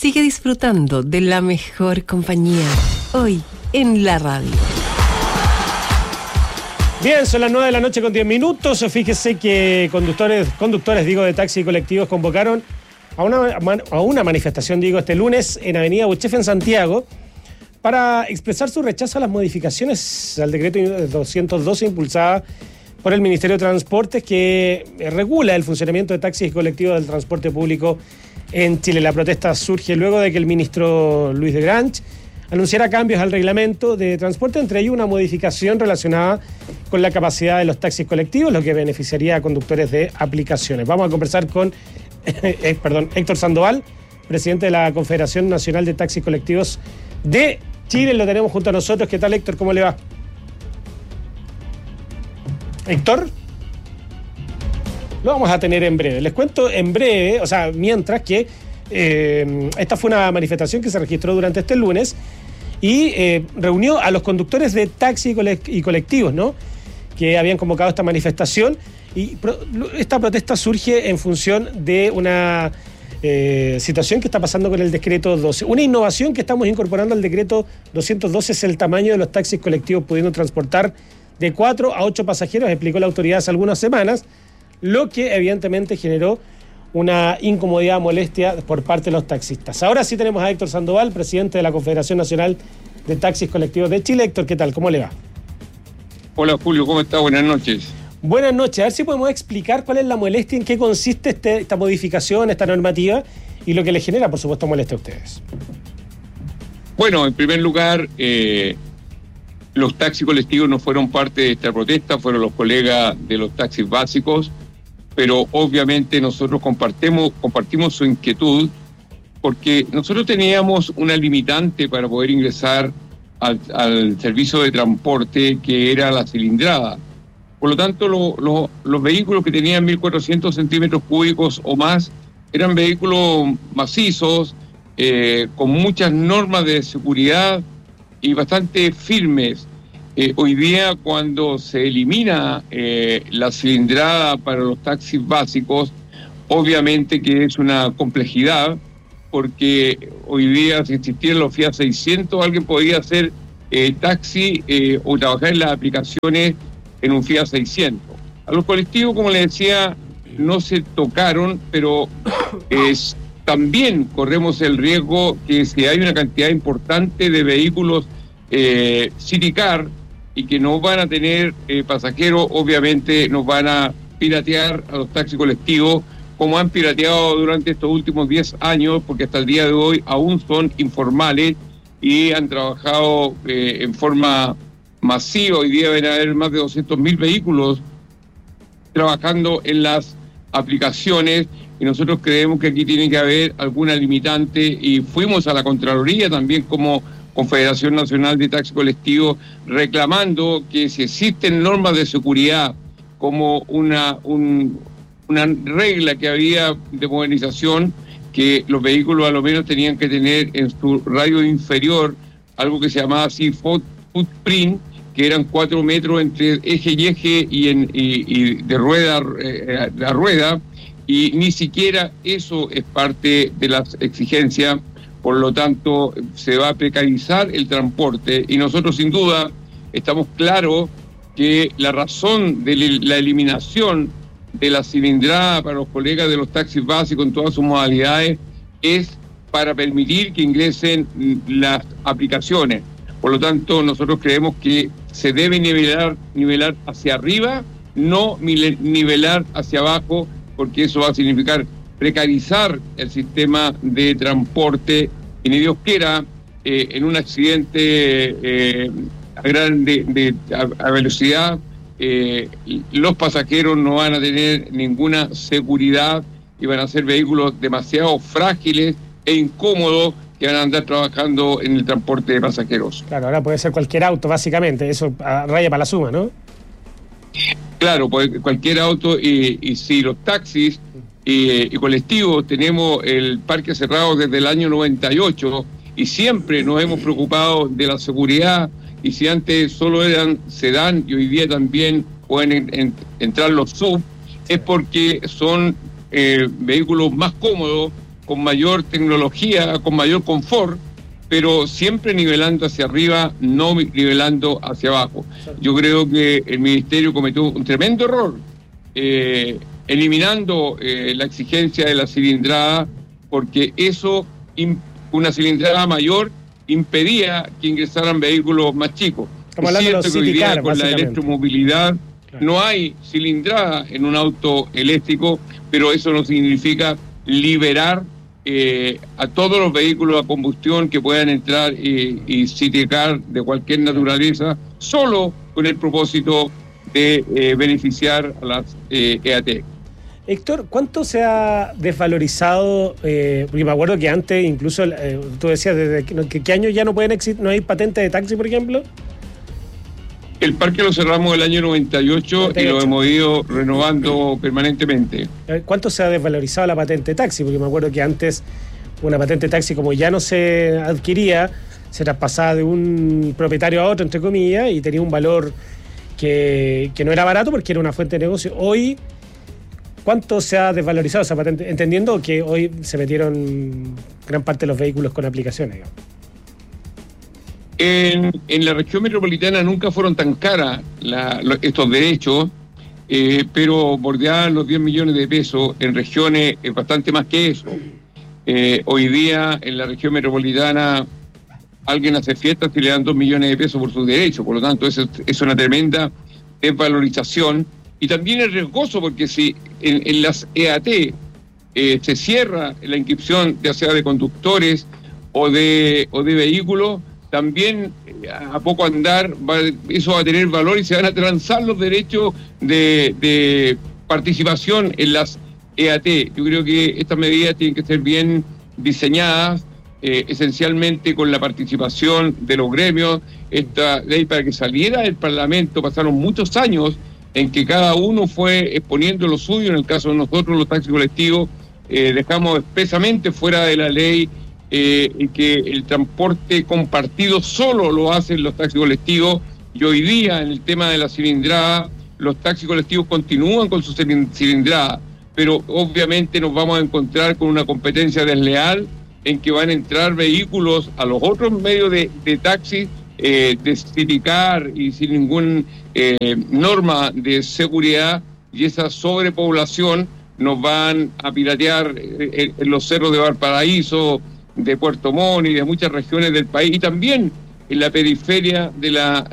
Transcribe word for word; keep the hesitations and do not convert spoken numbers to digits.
Sigue disfrutando de la mejor compañía, hoy en la radio. Bien, son las nueve de la noche con diez minutos. Fíjese que conductores, conductores digo, de taxi y colectivos convocaron a una, a una manifestación, digo, este lunes en Avenida Uchef en Santiago para expresar su rechazo a las modificaciones al decreto doscientos doce impulsada por el Ministerio de Transportes que regula el funcionamiento de taxis y colectivos del transporte público en Chile. La protesta surge luego de que el ministro Luis de Grange anunciara cambios al reglamento de transporte, entre ellos una modificación relacionada con la capacidad de los taxis colectivos, lo que beneficiaría a conductores de aplicaciones. Vamos a conversar con eh, perdón, Héctor Sandoval, presidente de la Confederación Nacional de Taxis Colectivos de Chile. Lo tenemos junto a nosotros. ¿Qué tal, Héctor? ¿Cómo le va? Héctor, lo vamos a tener en breve. Les cuento en breve, o sea, mientras que eh, esta fue una manifestación que se registró durante este lunes y eh, reunió a los conductores de taxi y colectivos, ¿no?, que habían convocado esta manifestación. Y pro, esta protesta surge en función de una eh, situación que está pasando con el decreto doce. Una innovación que estamos incorporando al decreto doscientos doce es el tamaño de los taxis colectivos pudiendo transportar de cuatro a ocho pasajeros, explicó la autoridad hace algunas semanas, lo que evidentemente generó una incomodidad, molestia por parte de los taxistas. Ahora sí tenemos a Héctor Sandoval, presidente de la Confederación Nacional de Taxis Colectivos de Chile. Héctor, ¿qué tal? ¿Cómo le va? Hola Julio, ¿cómo está? Buenas noches. Buenas noches. A ver si podemos explicar cuál es la molestia, en qué consiste este, esta modificación, esta normativa y lo que le genera, por supuesto, molestia a ustedes. Bueno, en primer lugar, eh, los taxis colectivos no fueron parte de esta protesta, fueron los colegas de los taxis básicos, pero obviamente nosotros compartimos, compartimos su inquietud porque nosotros teníamos una limitante para poder ingresar al, al servicio de transporte, que era la cilindrada. Por lo tanto, lo, lo, los vehículos que tenían mil cuatrocientos centímetros cúbicos o más eran vehículos macizos, eh, con muchas normas de seguridad y bastante firmes. Eh, hoy día, cuando se elimina eh, la cilindrada para los taxis básicos, obviamente que es una complejidad, porque hoy día, si existieran los Fiat seiscientos, alguien podría hacer eh, taxi eh, o trabajar en las aplicaciones en un Fiat seiscientos. A los colectivos, como les decía, no se tocaron, pero es, también corremos el riesgo que si hay una cantidad importante de vehículos eh, City Car y que no van a tener eh, pasajeros, obviamente nos van a piratear a los taxis colectivos, como han pirateado durante estos últimos diez años, porque hasta el día de hoy aún son informales y han trabajado eh, en forma masiva. Hoy día deben haber más de doscientos mil vehículos trabajando en las aplicaciones y nosotros creemos que aquí tiene que haber alguna limitante y fuimos a la Contraloría también como Confederación Nacional de Taxi Colectivo reclamando que si existen normas de seguridad como una, un, una regla que había de modernización, que los vehículos a lo menos tenían que tener en su radio inferior algo que se llamaba así footprint, que eran cuatro metros entre eje y eje y, en, y, y de rueda eh, a rueda, y ni siquiera eso es parte de las exigencias. Por lo tanto, se va a precarizar el transporte y nosotros sin duda estamos claros que la razón de la eliminación de la cilindrada para los colegas de los taxis básicos en todas sus modalidades es para permitir que ingresen las aplicaciones. Por lo tanto, nosotros creemos que se debe nivelar, nivelar hacia arriba, no nivelar hacia abajo, porque eso va a significar precarizar el sistema de transporte y ni Dios quiera, eh, en un accidente eh, a, gran de, de, a, a velocidad, eh, los pasajeros no van a tener ninguna seguridad y van a ser vehículos demasiado frágiles e incómodos que van a andar trabajando en el transporte de pasajeros. Claro, ahora puede ser cualquier auto, básicamente, eso raya para la suma, ¿no? Claro, pues cualquier auto, y, y si los taxis y, y colectivos tenemos el parque cerrado desde el año noventa y ocho y siempre nos hemos preocupado de la seguridad, y si antes solo eran sedán y hoy día también pueden en, en, entrar los sub, es porque son eh, vehículos más cómodos con mayor tecnología, con mayor confort, pero siempre nivelando hacia arriba, no nivelando hacia abajo. Yo creo que el Ministerio cometió un tremendo error, eh, eliminando eh, la exigencia de la cilindrada, porque eso, una cilindrada mayor, impedía que ingresaran vehículos más chicos. Estamos es hablando de los cierto que hoy día City Car, con la electromovilidad claro. no hay cilindrada en un auto eléctrico, pero eso no significa liberar eh, a todos los vehículos a combustión que puedan entrar eh, y City Car de cualquier naturaleza, solo con el propósito de eh, beneficiar a las eh, E A T. Héctor, ¿cuánto se ha desvalorizado? Eh, porque me acuerdo que antes, incluso eh, tú decías, ¿desde qué, qué año ya no pueden existir, no hay patente de taxi, por ejemplo? El parque lo cerramos el año noventa y ocho, noventa y ocho y lo hemos ido renovando permanentemente. ¿Cuánto se ha desvalorizado la patente de taxi? Porque me acuerdo que antes una patente de taxi, como ya no se adquiría, se traspasaba de un propietario a otro, entre comillas, y tenía un valor que, que no era barato porque era una fuente de negocio. Hoy, ¿cuánto se ha desvalorizado esa patente? Entendiendo que hoy se metieron gran parte de los vehículos con aplicaciones, digamos. En, en la región metropolitana nunca fueron tan caras la, lo, estos derechos, eh, pero bordeaban los diez millones de pesos, en regiones es bastante más que eso. Eh, hoy día en la región metropolitana alguien hace fiestas y le dan dos millones de pesos por sus derechos, por lo tanto eso es una tremenda desvalorización y también es riesgoso porque si en, en las E A T eh, se cierra la inscripción ya sea de conductores o de, o de vehículos, también a poco andar va, eso va a tener valor y se van a transar los derechos de, de participación en las E A T. Yo creo que estas medidas tienen que ser bien diseñadas, eh, esencialmente con la participación de los gremios. Esta ley, para que saliera del Parlamento, pasaron muchos años en que cada uno fue exponiendo lo suyo. En el caso de nosotros, los taxis colectivos, eh, dejamos expresamente fuera de la ley Eh, que el transporte compartido solo lo hacen los taxis colectivos, y hoy día en el tema de la cilindrada los taxis colectivos continúan con su cilindrada, pero obviamente nos vamos a encontrar con una competencia desleal en que van a entrar vehículos a los otros medios de, de taxi eh, de City Car y sin ninguna eh, norma de seguridad, y esa sobrepoblación nos van a piratear en, en los cerros de Valparaíso, de Puerto Montt y de muchas regiones del país, y también en la periferia de la